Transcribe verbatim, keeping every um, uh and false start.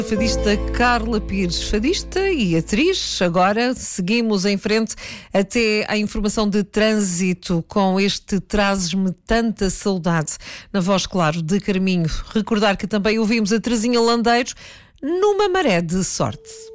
Fadista Carla Pires, fadista e atriz. Agora seguimos em frente até à informação de trânsito com este Trazes-me Tanta Saudade, na voz, claro, de Carminho. Recordar que também ouvimos a Terezinha Landeiros numa maré de sorte.